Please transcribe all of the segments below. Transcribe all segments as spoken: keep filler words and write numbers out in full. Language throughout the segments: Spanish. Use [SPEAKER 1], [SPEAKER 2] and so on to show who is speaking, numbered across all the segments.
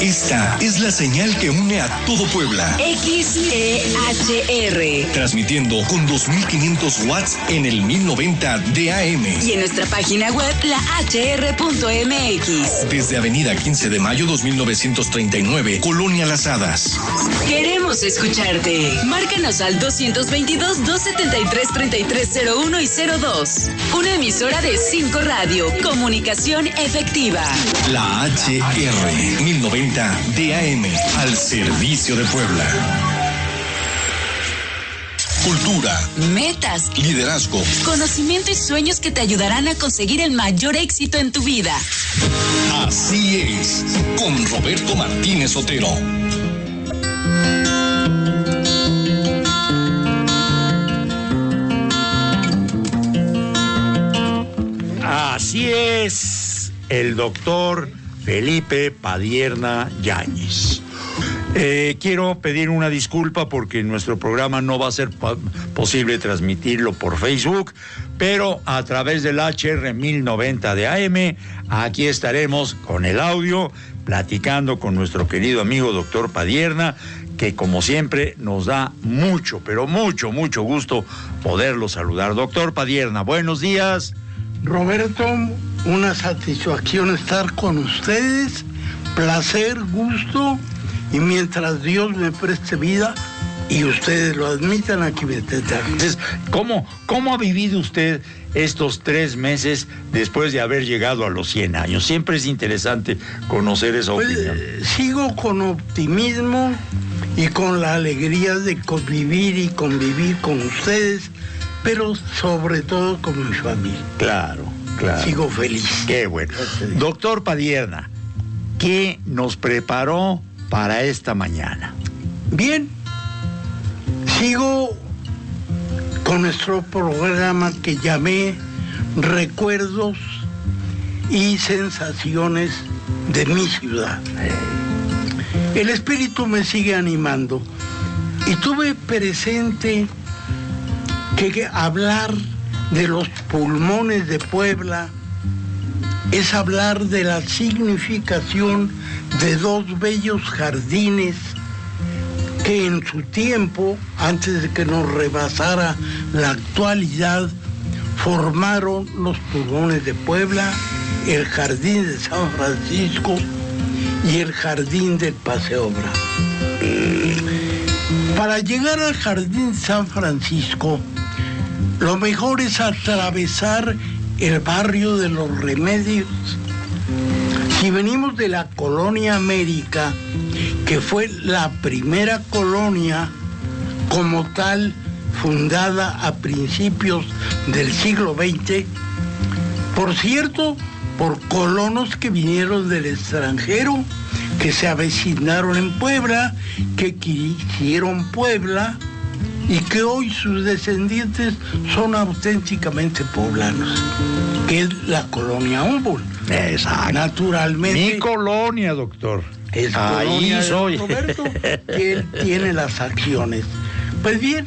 [SPEAKER 1] Esta es la señal que une a todo Puebla.
[SPEAKER 2] X E H R.
[SPEAKER 1] Transmitiendo con dos mil quinientos watts en el mil noventa de A M.
[SPEAKER 2] Y en nuestra página web, la H R punto M X.
[SPEAKER 1] Desde Avenida quince de mayo dos mil novecientos treinta y nueve, Colonia Las Hadas.
[SPEAKER 2] Queremos escucharte. Márcanos al dos dos dos, dos siete tres, tres tres cero uno y cero dos. Una emisora de cinco Radio. Comunicación efectiva.
[SPEAKER 1] La H R mil noventa de A M, al servicio de Puebla. Cultura,
[SPEAKER 2] metas,
[SPEAKER 1] liderazgo,
[SPEAKER 2] conocimiento y sueños que te ayudarán a conseguir el mayor éxito en tu vida.
[SPEAKER 1] Así es, con Roberto Martínez Otero.
[SPEAKER 3] Así es, el doctor Felipe Padierna Yáñez. Eh, quiero pedir una disculpa porque nuestro programa no va a ser pa- posible transmitirlo por Facebook, pero a través del H R mil noventa de A M, aquí estaremos con el audio, platicando con nuestro querido amigo doctor Padierna, que como siempre nos da mucho, pero mucho, mucho gusto poderlo saludar. Doctor Padierna, buenos días.
[SPEAKER 4] Roberto, una satisfacción estar con ustedes, placer, gusto, y mientras Dios me preste vida y ustedes lo admitan, aquí me tendrán.
[SPEAKER 3] Entonces, ¿cómo, ¿cómo ha vivido usted estos tres meses después de haber llegado a los cien años? Siempre es interesante conocer esa
[SPEAKER 4] Pues,
[SPEAKER 3] opinión.
[SPEAKER 4] eh, sigo con optimismo y con la alegría de convivir y convivir con ustedes, pero sobre todo con mi familia.
[SPEAKER 3] Claro, claro.
[SPEAKER 4] Sigo feliz.
[SPEAKER 3] Qué bueno. Doctor Padierna, ¿qué nos preparó para esta mañana?
[SPEAKER 4] Bien, sigo con nuestro programa que llamé Recuerdos y Sensaciones de mi ciudad. El espíritu me sigue animando y tuve presente que hablar de los pulmones de Puebla es hablar de la significación de dos bellos jardines que en su tiempo, antes de que nos rebasara la actualidad, formaron los pulmones de Puebla, el Jardín de San Francisco y el Jardín del Paseo Bravo. Para llegar al Jardín de San Francisco, lo mejor es atravesar el barrio de los Remedios. Si venimos de la Colonia América, que fue la primera colonia como tal fundada a principios del siglo veinte, por cierto, por colonos que vinieron del extranjero, que se avecinaron en Puebla, que quisieron Puebla, y que hoy sus descendientes son auténticamente poblanos, que es la colonia Humboldt.
[SPEAKER 3] Exacto.
[SPEAKER 4] Naturalmente.
[SPEAKER 3] Mi colonia, doctor.
[SPEAKER 4] Es
[SPEAKER 3] Ahí
[SPEAKER 4] colonia de
[SPEAKER 3] soy.
[SPEAKER 4] Roberto, que él tiene las acciones. Pues bien,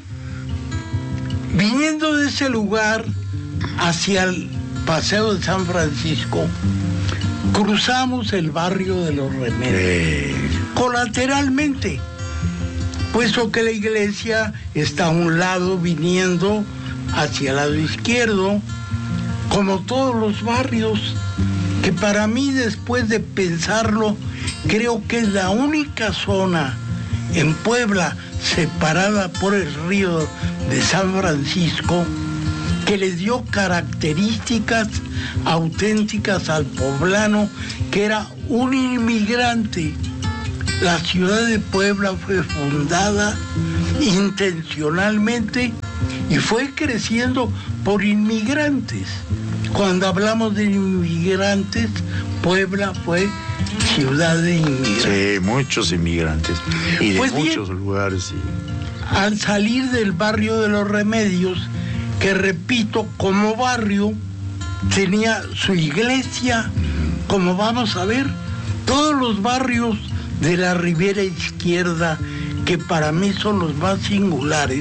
[SPEAKER 4] viniendo de ese lugar hacia el Paseo de San Francisco, cruzamos el barrio de los Remedios,
[SPEAKER 3] Eh,
[SPEAKER 4] colateralmente, puesto que la iglesia está a un lado viniendo hacia el lado izquierdo, como todos los barrios, que para mí, después de pensarlo, creo que es la única zona en Puebla separada por el río de San Francisco que le dio características auténticas al poblano, que era un inmigrante. La ciudad de Puebla fue fundada intencionalmente y fue creciendo por inmigrantes. Cuando hablamos de inmigrantes, Puebla fue ciudad de inmigrantes.
[SPEAKER 3] sí, muchos inmigrantes. Y de
[SPEAKER 4] Pues bien,
[SPEAKER 3] muchos lugares, sí.
[SPEAKER 4] Al salir del barrio de los Remedios, que repito, como barrio, tenía su iglesia, como vamos a ver, todos los barrios de la ribera izquierda, que para mí son los más singulares,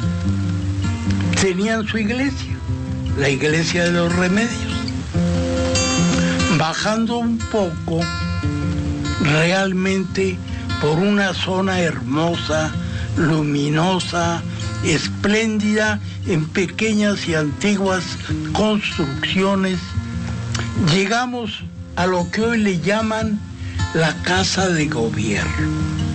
[SPEAKER 4] tenían su iglesia, la iglesia de los Remedios. Bajando un poco, realmente por una zona hermosa, luminosa, espléndida, en pequeñas y antiguas construcciones. Llegamos a lo que hoy le llaman la Casa de Gobierno.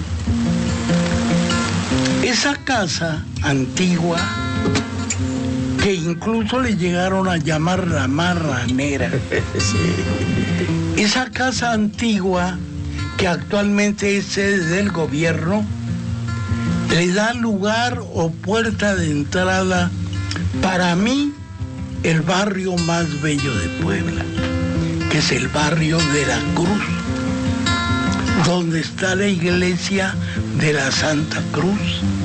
[SPEAKER 4] Esa casa antigua, que incluso le llegaron a llamar la Marranera, sí. Esa casa antigua, que actualmente es sede del gobierno, le da lugar o puerta de entrada, para mí, el barrio más bello de Puebla, que es el barrio de la Cruz, donde está la iglesia de la Santa Cruz.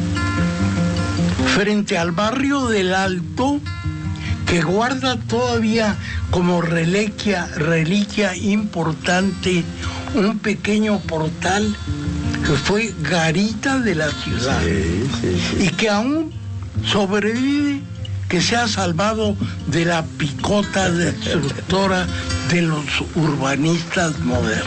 [SPEAKER 4] Frente al barrio del Alto, que guarda todavía como reliquia, reliquia importante un pequeño portal que fue garita de la ciudad, sí, sí, sí. Y que aún sobrevive, que se ha salvado de la picota destructora de los urbanistas modernos.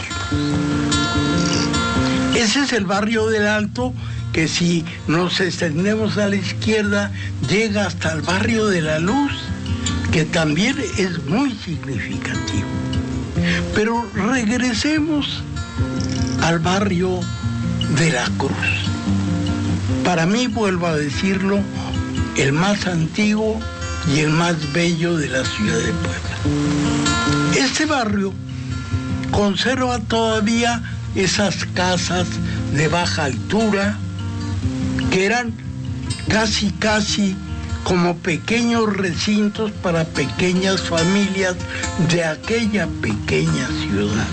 [SPEAKER 4] Ese es el barrio del Alto, que si nos extendemos a la izquierda llega hasta el barrio de la Luz, que también es muy significativo. Pero regresemos al barrio de la Cruz. Para mí, vuelvo a decirlo, el más antiguo y el más bello de la ciudad de Puebla. Este barrio conserva todavía esas casas de baja altura que eran casi casi como pequeños recintos para pequeñas familias de aquella pequeña ciudad.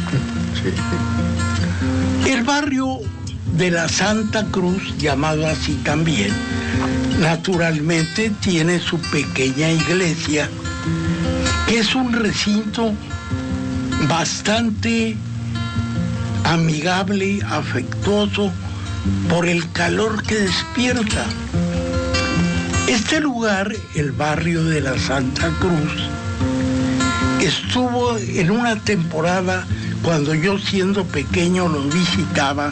[SPEAKER 4] Sí. El barrio de la Santa Cruz, llamado así también, naturalmente tiene su pequeña iglesia, que es un recinto bastante amigable, afectuoso, por el calor que despierta. Este lugar, el barrio de la Santa Cruz, estuvo en una temporada, cuando yo siendo pequeño lo visitaba,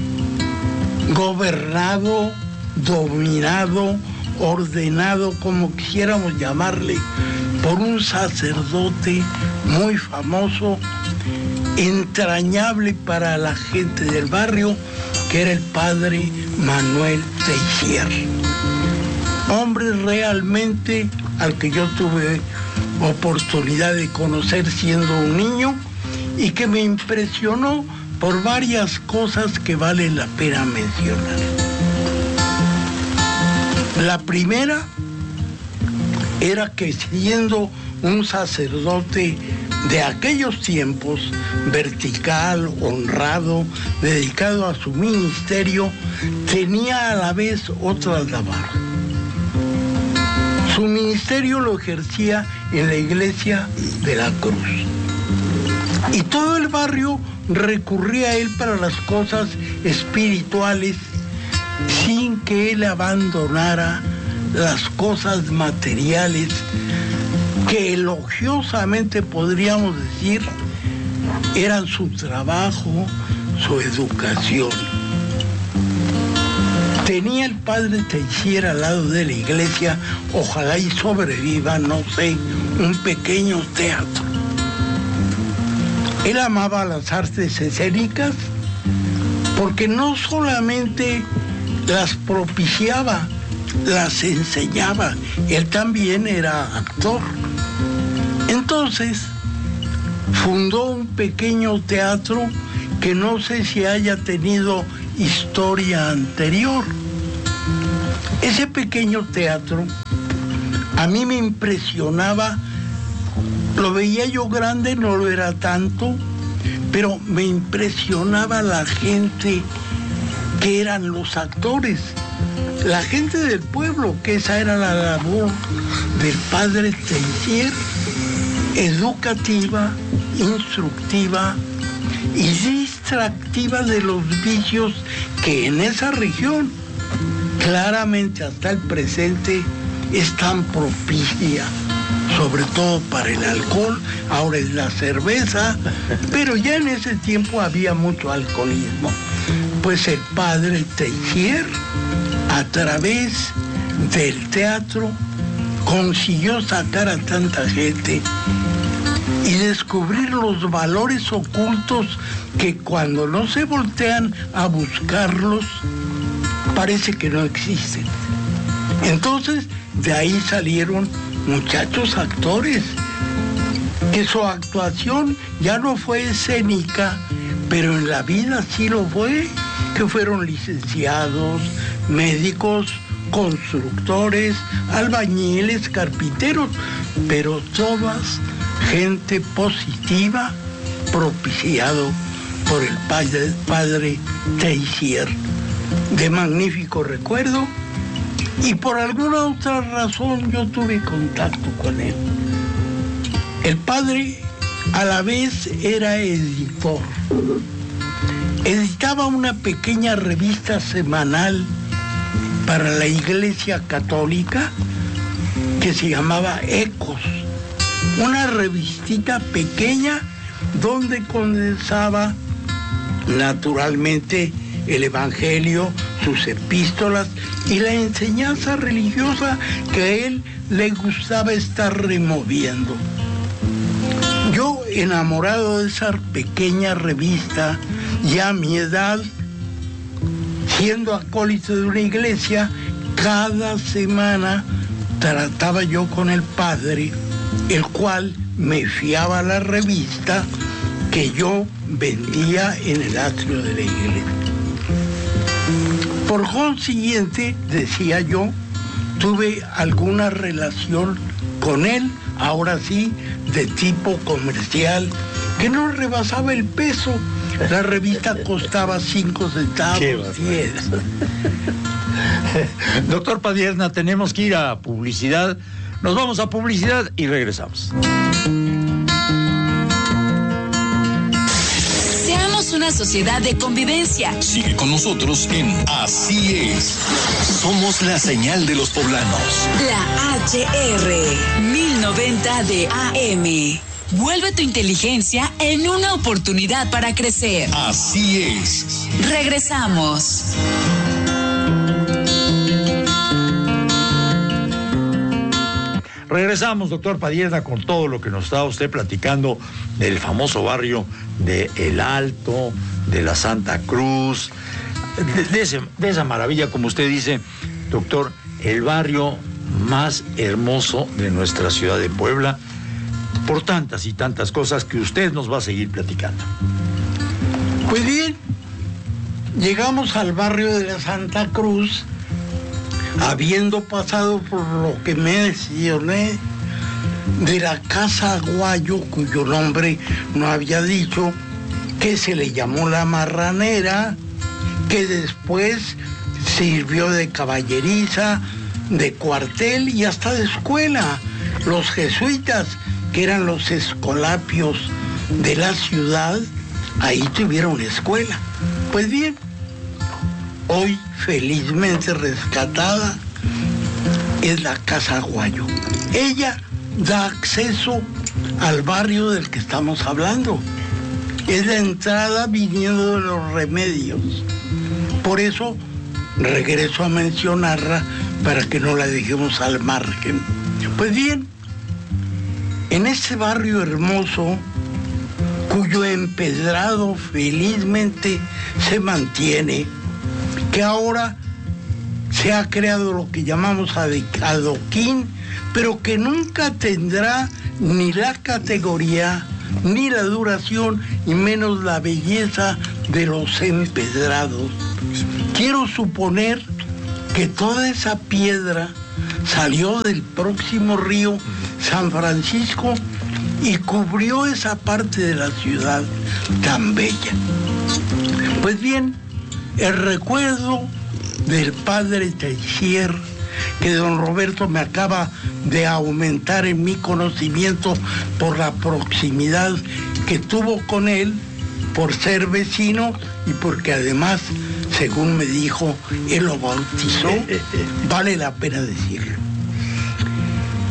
[SPEAKER 4] gobernado, dominado, ordenado, como quisiéramos llamarle, por un sacerdote muy famoso, entrañable para la gente del barrio, que era el padre Manuel Teixier. Hombre realmente al que yo tuve oportunidad de conocer siendo un niño y que me impresionó por varias cosas que vale la pena mencionar. La primera era que, siendo un sacerdote de aquellos tiempos, vertical, honrado, dedicado a su ministerio, tenía a la vez otra labor. Su ministerio lo ejercía en la iglesia de la Cruz. Y todo el barrio recurría a él para las cosas espirituales, sin que él abandonara las cosas materiales, que elogiosamente podríamos decir eran su trabajo, su educación. Tenía el padre Teixier al lado de la iglesia, ojalá y sobreviva, no sé, un pequeño teatro. Él amaba las artes escénicas porque no solamente las propiciaba, las enseñaba, él también era actor. Entonces, fundó un pequeño teatro que no sé si haya tenido historia anterior. Ese pequeño teatro a mí me impresionaba, lo veía yo grande, no lo era tanto, pero me impresionaba la gente que eran los actores, la gente del pueblo, que esa era la labor del padre Teixier, educativa, instructiva y distractiva de los vicios que en esa región claramente hasta el presente es tan propicia sobre todo para el alcohol, ahora es la cerveza, pero ya en ese tiempo había mucho alcoholismo. Pues el padre Teixier, a través del teatro, consiguió sacar a tanta gente y descubrir los valores ocultos que cuando no se voltean a buscarlos, parece que no existen. Entonces, de ahí salieron muchachos actores, que su actuación ya no fue escénica, pero en la vida sí lo fue, que fueron licenciados, médicos, constructores, albañiles, carpinteros, pero todas gente positiva, propiciado por el padre, padre Teixier, de magnífico recuerdo, y por alguna otra razón yo tuve contacto con él. El padre a la vez era editor. Editaba una pequeña revista semanal para la Iglesia Católica que se llamaba Ecos, una revistita pequeña donde condensaba naturalmente el Evangelio, sus epístolas y la enseñanza religiosa que a él le gustaba estar removiendo. Yo, enamorado de esa pequeña revista, ya a mi edad, siendo acólito de una iglesia, cada semana trataba yo con el padre, el cual me fiaba la revista que yo vendía en el atrio de la iglesia. Por consiguiente, decía yo, tuve alguna relación con él, ahora sí, de tipo comercial, que no rebasaba el peso. La revista costaba cinco centavos, diez.
[SPEAKER 3] Doctor Padierna, tenemos que ir a publicidad. Nos vamos a publicidad y regresamos.
[SPEAKER 2] Seamos una sociedad de convivencia.
[SPEAKER 1] Sigue con nosotros en Así es. Somos la señal de los poblanos.
[SPEAKER 2] La H R mil noventa de A M. Vuelve tu inteligencia en una oportunidad para crecer.
[SPEAKER 1] Así es.
[SPEAKER 2] Regresamos.
[SPEAKER 3] Regresamos, doctor Padierna, con todo lo que nos está usted platicando del famoso barrio de El Alto, de la Santa Cruz, de, de, ese, de esa maravilla, como usted dice, doctor, el barrio más hermoso de nuestra ciudad de Puebla, por tantas y tantas cosas que usted nos va a seguir platicando.
[SPEAKER 4] Pues bien, llegamos al barrio de la Santa Cruz, habiendo pasado por lo que mencioné de la Casa Aguayo, cuyo nombre no había dicho, que se le llamó La Marranera, que después sirvió de caballeriza, de cuartel y hasta de escuela. Los jesuitas, que eran los escolapios de la ciudad, ahí tuvieron escuela. Pues bien, hoy felizmente rescatada es la Casa Aguayo. Ella da acceso al barrio del que estamos hablando. Es la entrada viniendo de los Remedios. Por eso regreso a mencionarla para que no la dejemos al margen. Pues bien, en este barrio hermoso, cuyo empedrado felizmente se mantiene, que ahora se ha creado lo que llamamos adoquín, pero que nunca tendrá ni la categoría, ni la duración, y menos la belleza de los empedrados. Quiero suponer que toda esa piedra salió del próximo río San Francisco y cubrió esa parte de la ciudad tan bella. Pues bien, el recuerdo del padre Teixier, que don Roberto me acaba de aumentar en mi conocimiento por la proximidad que tuvo con él, por ser vecino y porque además, según me dijo, él lo bautizó, vale la pena decirlo.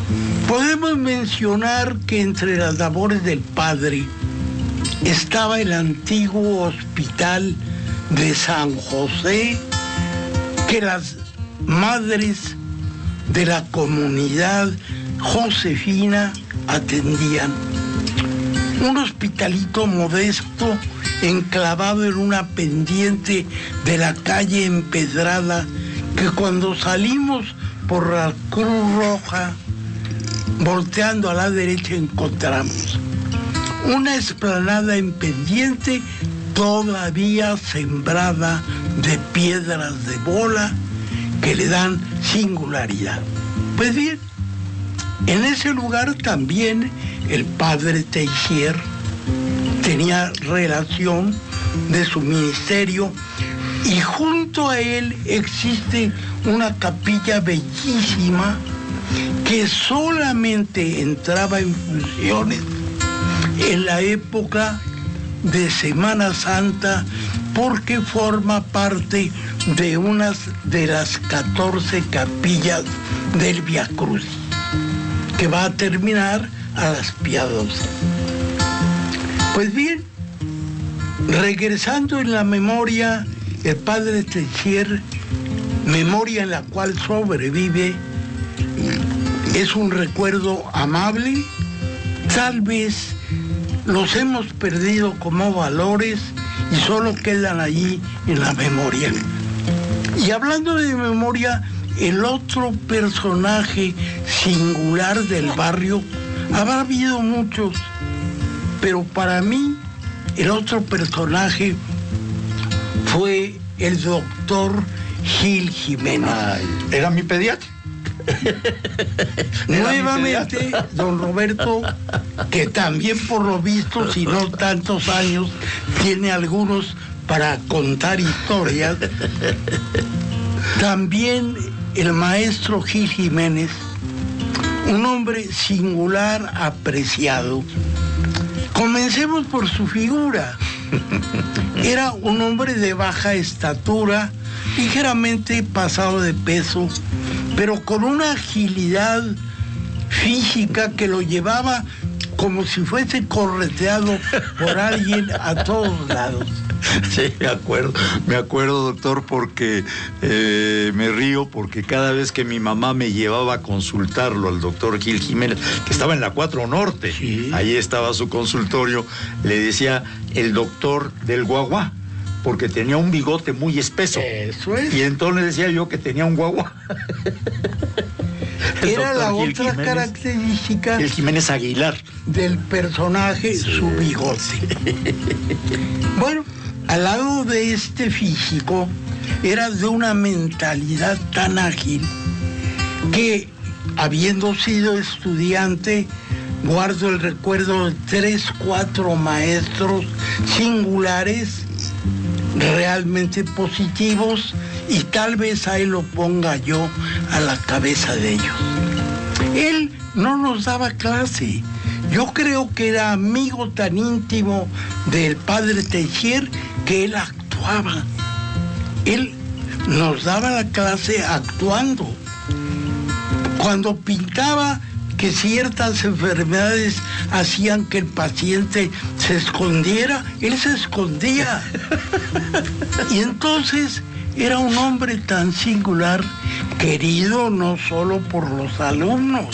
[SPEAKER 4] Podemos mencionar que entre las labores del padre estaba el antiguo hospital de San José, que las madres de la comunidad josefina atendían. Un hospitalito modesto enclavado en una pendiente de la calle empedrada, que cuando salimos por la Cruz Roja, volteando a la derecha, encontramos una explanada en pendiente todavía sembrada de piedras de bola que le dan singularidad. Pues bien, en ese lugar también el padre Teixier tenía relación de su ministerio, y junto a él existe una capilla bellísima que solamente entraba en funciones en la época de Semana Santa, porque forma parte de una de las catorce capillas del Vía Crucis, que va a terminar a las Piadosas. Pues bien, regresando en la memoria, el padre Teixier, memoria en la cual sobrevive, es un recuerdo amable. Tal vez los hemos perdido como valores y solo quedan allí en la memoria. Y hablando de memoria, el otro personaje singular del barrio, habrá habido muchos, pero para mí el otro personaje fue el doctor Gil Jiménez.
[SPEAKER 3] Ay, era mi pediatra.
[SPEAKER 4] Nuevamente, don Roberto, que también por lo visto, si no tantos años, tiene algunos para contar historias. También el maestro Gil Jiménez, un hombre singular, apreciado. Comencemos por su figura. Era un hombre de baja estatura, ligeramente pasado de peso, pero con una agilidad física que lo llevaba como si fuese correteado por alguien a todos lados.
[SPEAKER 3] Sí, me acuerdo, me acuerdo, doctor, porque eh, me río porque cada vez que mi mamá me llevaba a consultarlo al doctor Gil Jiménez, que estaba en la cuatro Norte, sí, ahí estaba su consultorio, le decía el doctor del guaguá, porque tenía un bigote muy espeso.
[SPEAKER 4] Eso es.
[SPEAKER 3] Y entonces decía yo que tenía un guaguá.
[SPEAKER 4] Era la Gil otra Jiménez, característica
[SPEAKER 3] el Jiménez Aguilar
[SPEAKER 4] del personaje, sí, su bigote. Bueno, al lado de este físico, era de una mentalidad tan ágil que, habiendo sido estudiante, guardo el recuerdo de tres, cuatro maestros singulares, realmente positivos, y tal vez ahí lo ponga yo a la cabeza de ellos. Él no nos daba clase. Yo creo que era amigo tan íntimo del padre Teixier que él actuaba. Él nos daba la clase actuando. Cuando pintaba que ciertas enfermedades hacían que el paciente se escondiera, él se escondía. Y entonces era un hombre tan singular, querido no solo por los alumnos.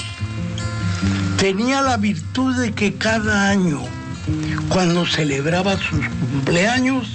[SPEAKER 4] Tenía la virtud de que cada año, cuando celebraba sus cumpleaños,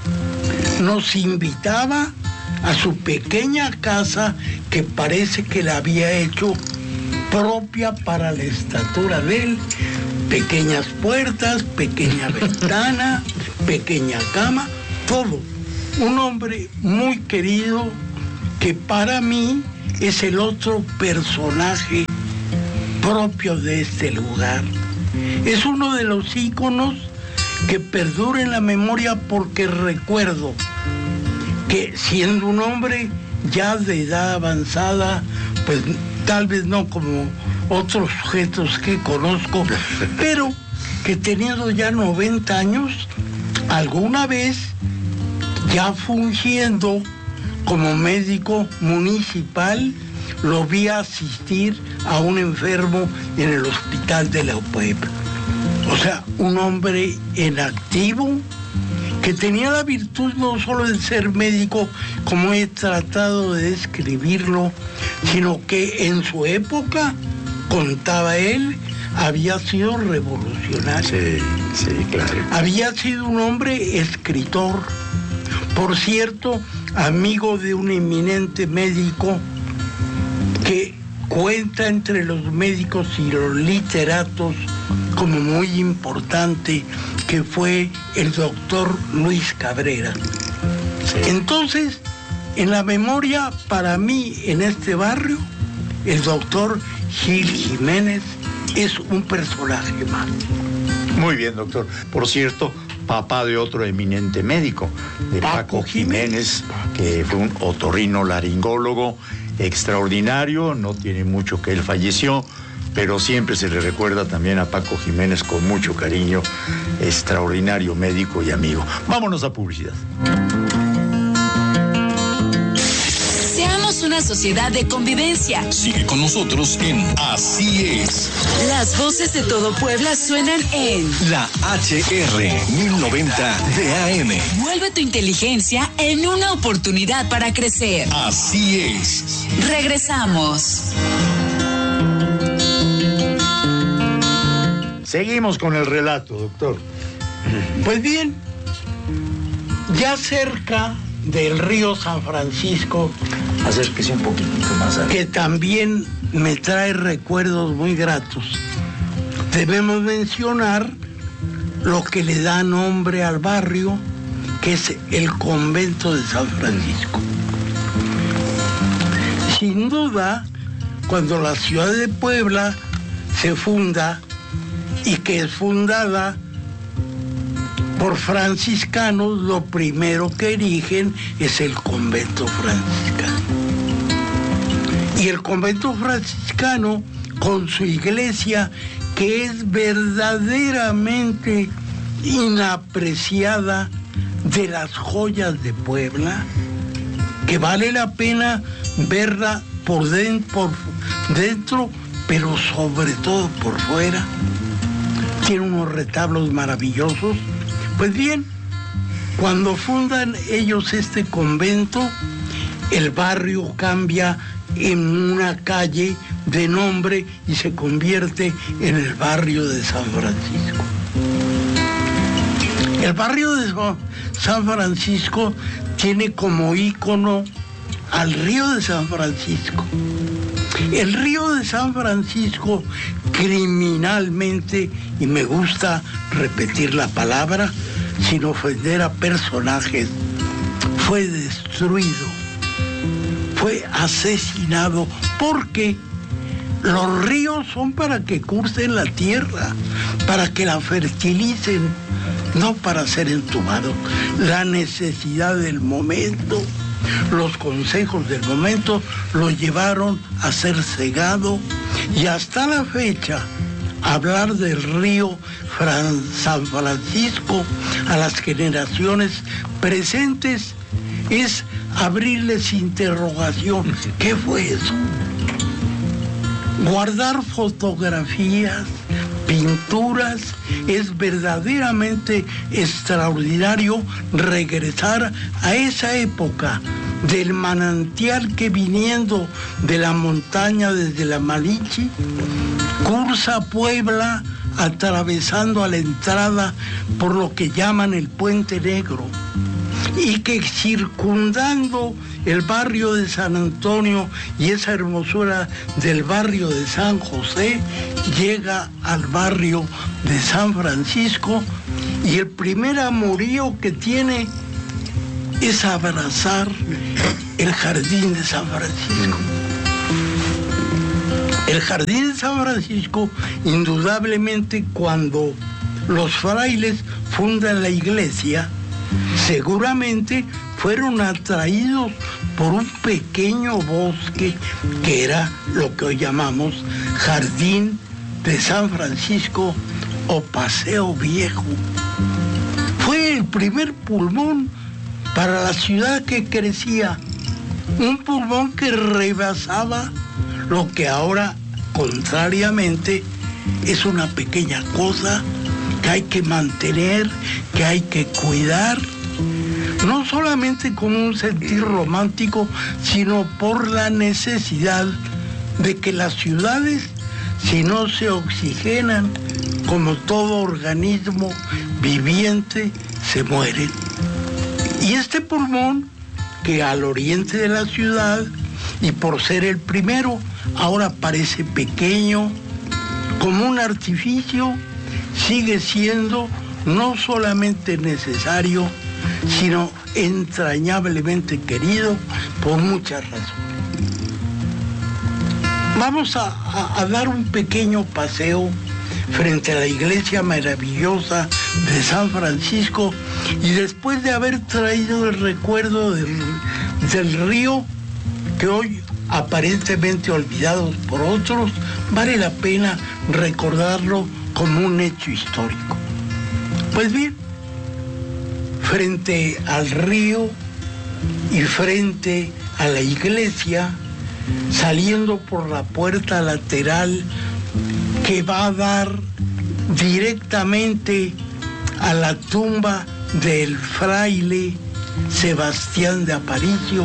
[SPEAKER 4] nos invitaba a su pequeña casa, que parece que la había hecho propia para la estatura de él. Pequeñas puertas, pequeña ventana, pequeña cama, todo. Un hombre muy querido que para mí es el otro personaje propio de este lugar. Es uno de los íconos que perdura en la memoria, porque recuerdo que siendo un hombre ya de edad avanzada, pues tal vez no como otros sujetos que conozco, pero que teniendo ya noventa años, alguna vez ya fungiendo como médico municipal, lo vi asistir a un enfermo en el hospital de la Puebla. O sea, un hombre en activo, que tenía la virtud no solo de ser médico, como he tratado de describirlo, sino que en su época, contaba él, había sido revolucionario.
[SPEAKER 3] Sí, sí, claro.
[SPEAKER 4] Había sido un hombre escritor, por cierto, amigo de un eminente médico que cuenta entre los médicos y los literatos como muy importante, que fue el doctor Luis Cabrera.
[SPEAKER 3] Sí.
[SPEAKER 4] Entonces, en la memoria, para mí, en este barrio, el doctor Gil Jiménez es un personaje más.
[SPEAKER 3] Muy bien, doctor. Por cierto, papá de otro eminente médico, de Paco, Paco Jiménez, Jiménez, que fue un otorrinolaringólogo extraordinario. No tiene mucho que él falleció, pero siempre se le recuerda también a Paco Jiménez con mucho cariño, extraordinario médico y amigo. Vámonos a publicidad.
[SPEAKER 2] Seamos una sociedad de convivencia.
[SPEAKER 1] Sigue con nosotros en Así es.
[SPEAKER 2] Las voces de todo Puebla suenan en
[SPEAKER 1] La H R mil noventa D A M.
[SPEAKER 2] Vuelve tu inteligencia en una oportunidad para crecer.
[SPEAKER 1] Así es.
[SPEAKER 2] Regresamos.
[SPEAKER 3] Seguimos con el relato, doctor.
[SPEAKER 4] Pues bien, ya cerca del río San Francisco,
[SPEAKER 3] Acérquese un poquitito más a...
[SPEAKER 4] que también me trae recuerdos muy gratos, debemos mencionar lo que le da nombre al barrio, que es el convento de San Francisco. Sin duda, cuando la ciudad de Puebla se funda, y que es fundada por franciscanos, lo primero que erigen es el convento franciscano. Y el convento franciscano, con su iglesia, que es verdaderamente inapreciada, de las joyas de Puebla, que vale la pena verla por dentro, por dentro, pero sobre todo por fuera. Tiene unos retablos maravillosos. Pues bien, cuando fundan ellos este convento, el barrio cambia en una calle de nombre y se convierte en el barrio de San Francisco. El barrio de San Francisco tiene como ícono al río de San Francisco. El río de San Francisco, criminalmente, y me gusta repetir la palabra, sin ofender a personajes, fue destruido, fue asesinado, porque los ríos son para que cursen la tierra, para que la fertilicen, no para ser entubados. La necesidad del momento, los consejos del momento lo llevaron a ser cegado, y hasta la fecha hablar del río Fran- San Francisco a las generaciones presentes es abrirles interrogación. ¿Qué fue eso? Guardar fotografías, pinturas, es verdaderamente extraordinario regresar a esa época del manantial que, viniendo de la montaña desde la Malinche, cursa Puebla, atravesando a la entrada por lo que llaman el Puente Negro, y que circundando el barrio de San Antonio y esa hermosura del barrio de San José, llega al barrio de San Francisco, y el primer amorío que tiene es abrazar el jardín de San Francisco. El jardín de San Francisco, indudablemente, cuando los frailes fundan la iglesia, seguramente fueron atraídos por un pequeño bosque que era lo que hoy llamamos Jardín de San Francisco o Paseo Viejo. Fue el primer pulmón para la ciudad que crecía, un pulmón que rebasaba lo que ahora, contrariamente, es una pequeña cosa que hay que mantener, que hay que cuidar, no solamente con un sentir romántico, sino por la necesidad de que las ciudades, si no se oxigenan, como todo organismo viviente, se mueren. Y este pulmón, que al oriente de la ciudad, y por ser el primero, ahora parece pequeño, como un artificio, sigue siendo no solamente necesario, sino entrañablemente querido por muchas razones. Vamos a, a, a dar un pequeño paseo frente a la iglesia maravillosa de San Francisco, y después de haber traído el recuerdo del, del río, que hoy aparentemente olvidados por otros, vale la pena recordarlo como un hecho histórico. Pues bien, frente al río y frente a la iglesia, saliendo por la puerta lateral que va a dar directamente a la tumba del fraile Sebastián de Aparicio,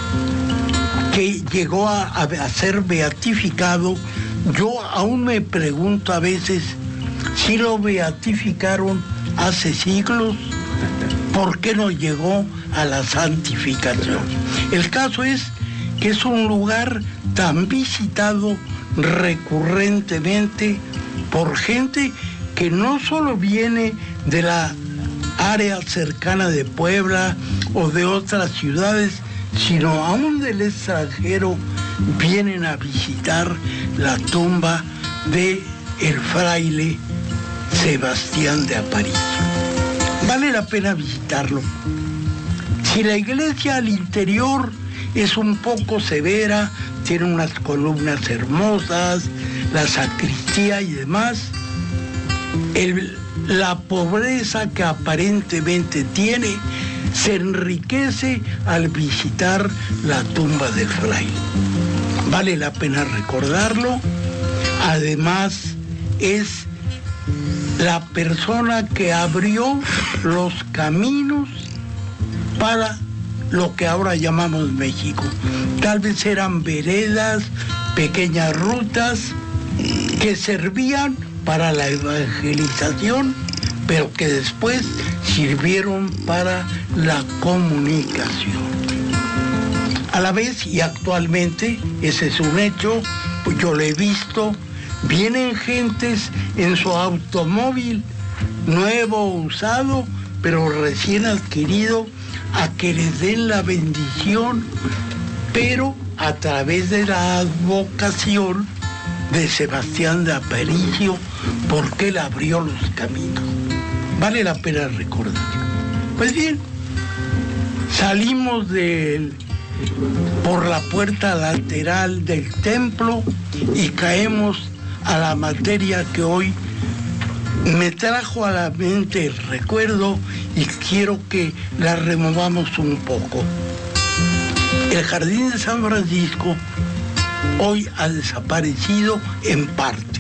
[SPEAKER 4] que llegó a, a ser beatificado. Yo aún me pregunto a veces si lo beatificaron hace siglos, ¿por qué no llegó a la santificación? El caso es que es un lugar tan visitado recurrentemente por gente que no solo viene de la área cercana de Puebla o de otras ciudades, sino aún del extranjero, vienen a visitar la tumba de el fraile Sebastián de Aparicio. Vale la pena visitarlo. Si la iglesia al interior es un poco severa, tiene unas columnas hermosas, la sacristía y demás, el, la pobreza que aparentemente tiene se enriquece al visitar la tumba del fraile. Vale la pena recordarlo. Además, es la persona que abrió los caminos para lo que ahora llamamos México. Tal vez eran veredas, pequeñas rutas que servían para la evangelización, pero que después sirvieron para la comunicación. A la vez, y actualmente, ese es un hecho, pues yo lo he visto, vienen gentes en su automóvil, nuevo o usado, pero recién adquirido, a que les den la bendición, pero a través de la advocación de Sebastián de Aparicio, porque él abrió los caminos. Vale la pena recordar. Pues bien, salimos del, por la puerta lateral del templo y caemos a la materia que hoy me trajo a la mente el recuerdo y quiero que la removamos un poco. El Jardín de San Francisco hoy ha desaparecido en parte.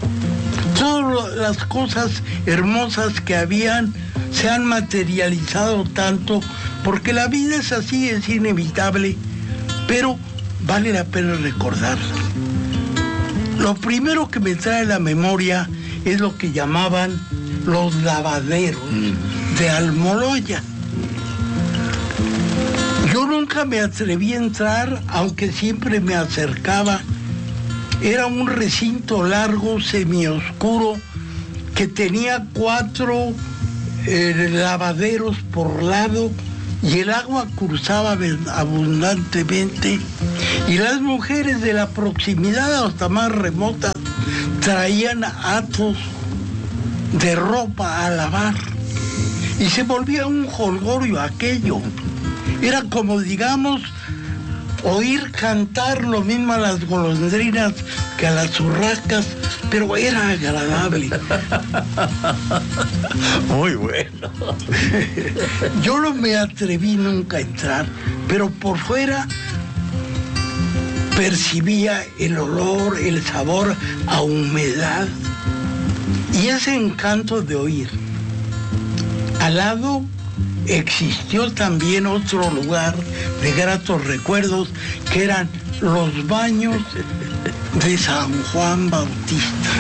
[SPEAKER 4] Todas las cosas hermosas que habían se han materializado tanto, porque la vida es así, es inevitable, pero vale la pena recordarla. Lo primero que me trae a la memoria es lo que llamaban los lavaderos de Almoloya. Yo nunca me atreví a entrar, aunque siempre me acercaba. Era un recinto largo, semioscuro, que tenía cuatro eh, lavaderos por lado y el agua cruzaba abundantemente. Y las mujeres de la proximidad hasta más remota traían atos de ropa a lavar. Y se volvía un jolgorio aquello. Era como, digamos, oír cantar lo mismo a las golondrinas que a las urracas, pero era agradable.
[SPEAKER 3] Muy bueno.
[SPEAKER 4] Yo no me atreví nunca a entrar, pero por fuera percibía el olor, el sabor a humedad y ese encanto de oír. Al lado existió también otro lugar de gratos recuerdos que eran los baños de San Juan Bautista.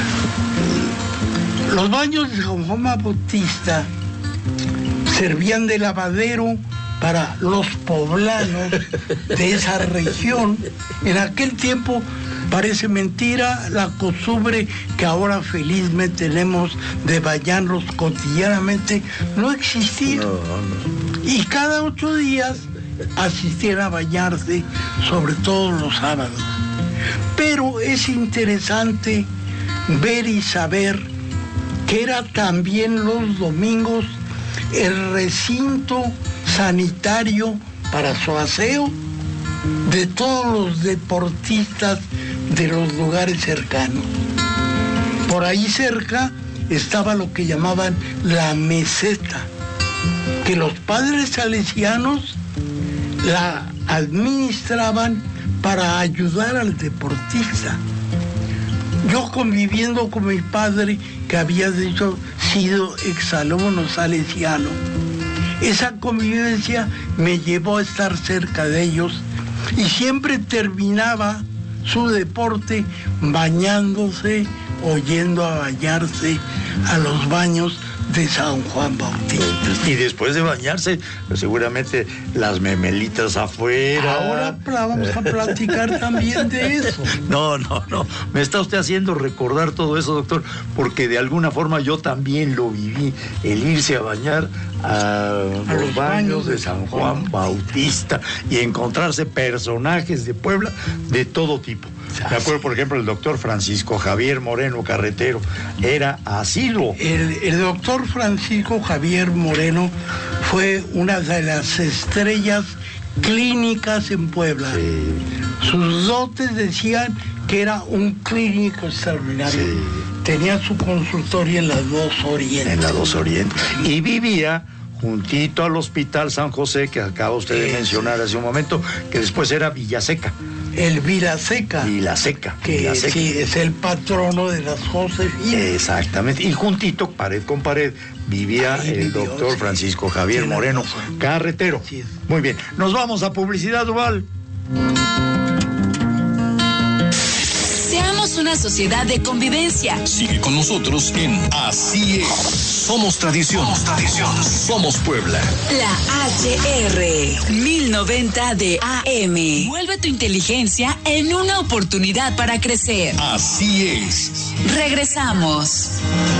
[SPEAKER 4] Los baños de San Juan Bautista servían de lavadero para los poblanos de esa región. En aquel tiempo, parece mentira, la costumbre que ahora felizmente tenemos de bañarnos cotidianamente no existía. No, no. Y cada ocho días asistían a bañarse, sobre todo los sábados. Pero es interesante ver y saber que era también los domingos el recinto sanitario para su aseo de todos los deportistas de los lugares cercanos. Por ahí cerca estaba lo que llamaban la meseta, que los padres salesianos la administraban para ayudar al deportista. Yo conviviendo con mi padre, que había de hecho sido exalumno salesiano, esa convivencia me llevó a estar cerca de ellos y siempre terminaba su deporte bañándose o yendo a bañarse a los baños de San Juan Bautista.
[SPEAKER 3] Y después de bañarse, pues seguramente las memelitas afuera.
[SPEAKER 4] Ahora vamos a platicar también de eso.
[SPEAKER 3] No, no, no. Me está usted haciendo recordar todo eso, doctor, porque de alguna forma yo también lo viví, el irse a bañar a, a los, los baños de San Juan Bautista y encontrarse personajes de Puebla de todo tipo. Me acuerdo, por ejemplo, el doctor Francisco Javier Moreno Carretero, era asiduo.
[SPEAKER 4] El, el doctor Francisco Javier Moreno fue una de las estrellas clínicas en Puebla. Sí. Sus dotes decían que era un clínico extraordinario. Sí. Tenía su consultorio en las dos Orientes.
[SPEAKER 3] En las dos Orientes. Y vivía juntito al Hospital San José, que acaba usted de Eso. mencionar hace un momento, que después era Villaseca.
[SPEAKER 4] El Vilaseca.
[SPEAKER 3] Vilaseca.
[SPEAKER 4] Que
[SPEAKER 3] Vilaseca.
[SPEAKER 4] Sí, es el patrono de las Josefinas.
[SPEAKER 3] Exactamente. Y juntito, pared con pared, vivía Ahí el vivió, doctor sí. Francisco Javier Tiene Moreno razón. Carretero. Sí. Muy bien. Nos vamos a publicidad, Duval.
[SPEAKER 2] Seamos una sociedad de convivencia.
[SPEAKER 1] Sigue con nosotros en Así es. Somos tradición. Somos tradición. Somos Puebla.
[SPEAKER 2] La H R mil noventa de A M. Vuelve tu inteligencia en una oportunidad para crecer.
[SPEAKER 1] Así es.
[SPEAKER 2] Regresamos.